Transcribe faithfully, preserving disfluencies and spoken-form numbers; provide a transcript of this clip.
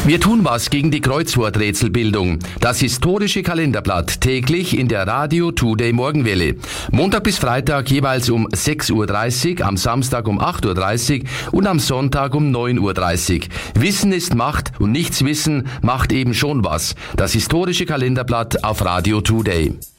Wir tun was gegen die Kreuzworträtselbildung. Das historische Kalenderblatt täglich in der Radio Today Morgenwelle. Montag bis Freitag jeweils um sechs Uhr dreißig, am Samstag um acht Uhr dreißig und am Sonntag um neun Uhr dreißig. Wissen ist Macht und nichts wissen macht eben schon was. Das historische Kalenderblatt auf Radio Today.